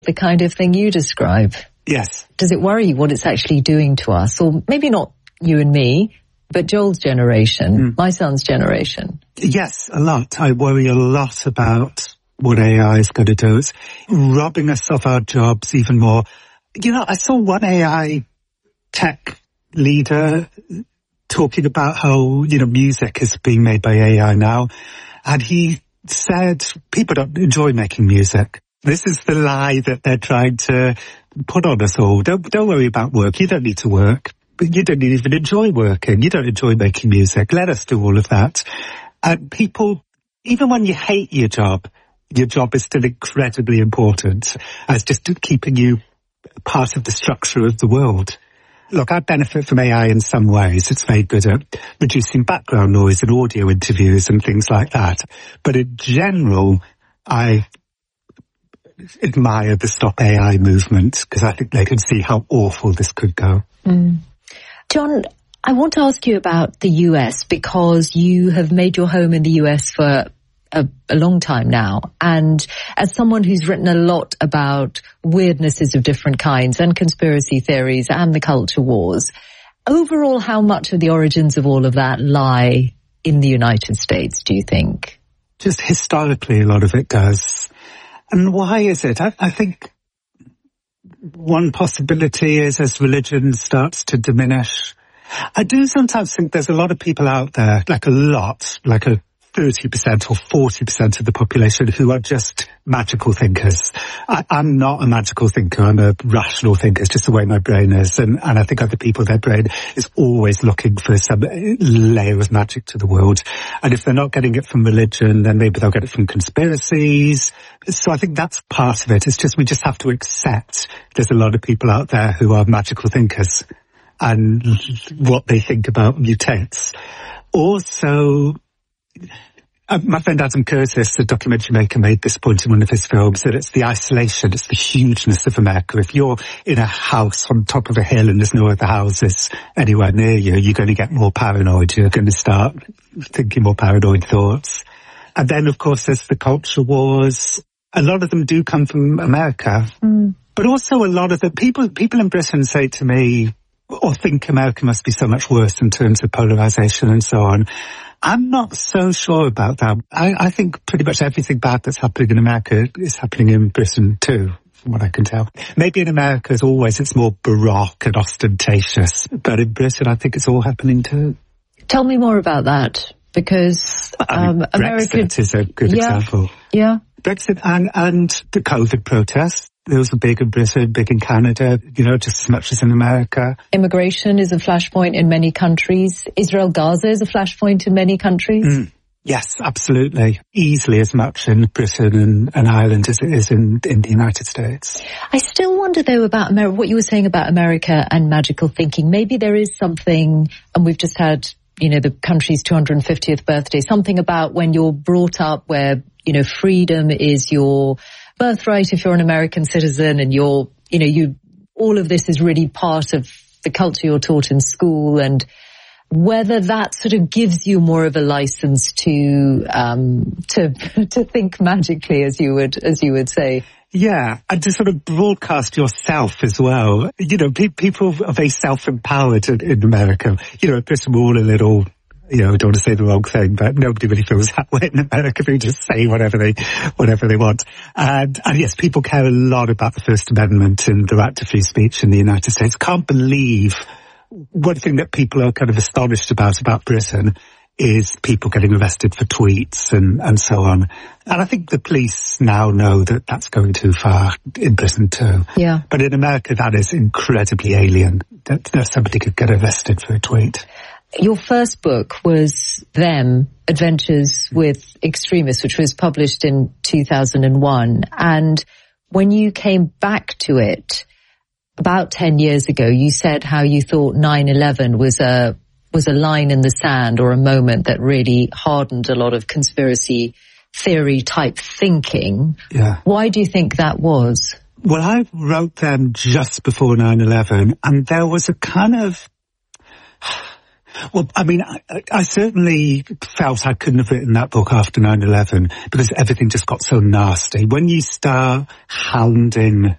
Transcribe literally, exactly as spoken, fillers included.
the kind of thing you describe. Yes. Does it worry you what it's actually doing to us? Or maybe not you and me, but Joel's generation, mm. my son's generation. Yes, a lot. I worry a lot about what A I is going to do. It's robbing us of our jobs even more. You know, I saw one A I tech leader talking about how, you know, music is being made by A I now. And he said people don't enjoy making music. This is the lie that they're trying to put on us all. Don't, don't worry about work. You don't need to work. But you don't even enjoy working. You don't enjoy making music. Let us do all of that. And people, even when you hate your job, your job is still incredibly important as just keeping you part of the structure of the world. Look, I benefit from A I in some ways. It's very good at reducing background noise and audio interviews and things like that. But in general, I admire the Stop A I movement because I think they can see how awful this could go. Mm. John, I want to ask you about the U S because you have made your home in the U S for a, a long time now. And as someone who's written a lot about weirdnesses of different kinds and conspiracy theories and the culture wars, overall, how much of the origins of all of that lie in the United States, do you think? Just historically, a lot of it does. And why is it? I, I think one possibility is as religion starts to diminish. I do sometimes think there's a lot of people out there, like a lot, like a thirty percent or forty percent of the population who are just magical thinkers. I, I'm not a magical thinker. I'm a rational thinker. It's just the way my brain is. And, and I think other people, their brain is always looking for some layer of magic to the world. And if they're not getting it from religion, then maybe they'll get it from conspiracies. So I think that's part of it. It's just we just have to accept there's a lot of people out there who are magical thinkers and what they think about mutates. Also, Uh, my friend Adam Curtis, the documentary maker, made this point in one of his films, that it's the isolation, it's the hugeness of America. If you're in a house on top of a hill and there's no other houses anywhere near you, you're going to get more paranoid. You're going to start thinking more paranoid thoughts. And then, of course, there's the culture wars. A lot of them do come from America. Mm. But also a lot of the people, people in Britain say to me, or think America must be so much worse in terms of polarization and so on. I'm not so sure about that. I, I think pretty much everything bad that's happening in America is happening in Britain too, from what I can tell. Maybe in America, as always, it's more baroque and ostentatious. But in Britain, I think it's all happening too. Tell me more about that, because um, I mean, America... Brexit is a good yeah, example. Yeah. Brexit and, and the COVID protests. Those are big in Britain, big in Canada, you know, just as much as in America. Immigration is a flashpoint in many countries. Israel-Gaza is a flashpoint in many countries. Mm. Yes, absolutely. Easily as much in Britain and, and Ireland as it is in, in the United States. I still wonder, though, about Amer- what you were saying about America and magical thinking. Maybe there is something, and we've just had, you know, the country's two hundred fiftieth birthday, something about when you're brought up where, you know, freedom is your birthright if you're an American citizen, and you're, you know, you, all of this is really part of the culture you're taught in school, and whether that sort of gives you more of a license to, um, to, to think magically, as you would, as you would say. Yeah, and to sort of broadcast yourself as well. You know, pe- people are very self-empowered in, in America. You know, Britain, we're all a little, you know, I don't want to say the wrong thing, but nobody really feels that way in America. They just say whatever they, whatever they want. And, and yes, people care a lot about the First Amendment and the right to free speech in the United States. Can't believe one thing that people are kind of astonished about, about Britain is people getting arrested for tweets and, and so on. And I think the police now know that that's going too far in Britain too. Yeah. But in America, that is incredibly alien, that, that somebody could get arrested for a tweet. Your first book was Them, Adventures with Extremists, which was published in two thousand one. And when you came back to it about ten years ago, you said how you thought nine eleven was a was a line in the sand, or a moment that really hardened a lot of conspiracy theory type thinking. Yeah. Why do you think that was? Well, I wrote them just before nine eleven, and there was a kind of... Well, I mean, I, I certainly felt I couldn't have written that book after nine eleven because everything just got so nasty. When you start hounding